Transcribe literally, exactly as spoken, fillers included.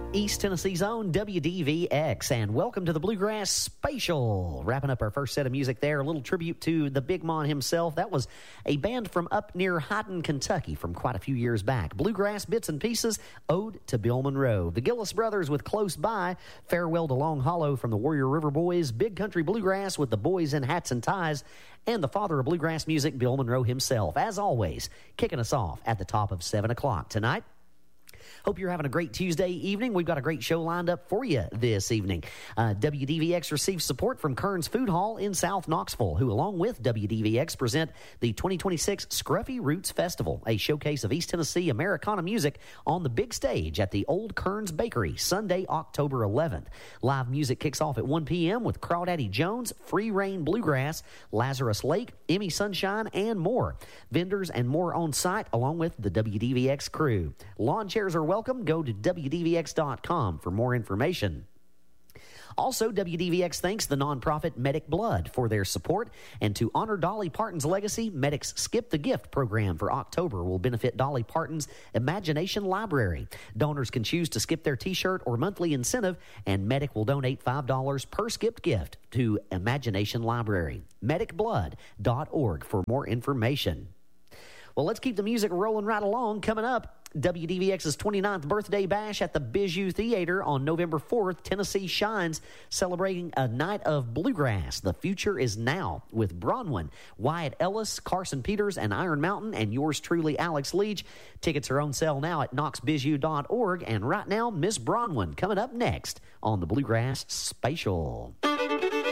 East Tennessee's own W D V X, and welcome to the Bluegrass Spatial. Wrapping up our first set of music there, a little tribute to the Big Mon himself. That was a band from up near Hyden, Kentucky from quite a few years back. Bluegrass Bits and Pieces, Ode to Bill Monroe. The Gillis Brothers with Close By, Farewell to Long Hollow from the Warrior River Boys, Big Country Bluegrass with the Boys in Hats and Ties, and the father of bluegrass music, Bill Monroe himself. As always, kicking us off at the top of seven o'clock tonight. Hope you're having a great Tuesday evening. We've got a great show lined up for you this evening. Uh, W D V X receives support from Kearns Food Hall in South Knoxville, who along with W D V X present the twenty twenty-six Scruffy Roots Festival, a showcase of East Tennessee Americana music on the big stage at the Old Kearns Bakery, Sunday, October eleventh. Live music kicks off at one p.m. with Crawdaddy Jones, Free Reign Bluegrass, Lazarus Lake, Emmy Sunshine, and more. Vendors and more on site along with the W D V X crew. Lawn chairs are welcome. Go to W D V X dot com for more information. Also, W D V X thanks the nonprofit Medic Blood for their support, and to honor Dolly Parton's legacy, Medic's Skip the Gift program for October will benefit Dolly Parton's Imagination Library. Donors can choose to skip their t-shirt or monthly incentive, and Medic will donate five dollars per skipped gift to Imagination Library. medic blood dot org for more information. Well, let's keep the music rolling right along. Coming up, W D V X's twenty-ninth birthday bash at the Bijou Theater on November fourth. Tennessee Shines, celebrating a night of bluegrass. The future is now with Bronwyn, Wyatt Ellis, Carson Peters, and Iron Mountain, and yours truly, Alex Leach. Tickets are on sale now at knox bijou dot org. And right now, Miss Bronwyn coming up next on the Bluegrass Spatial.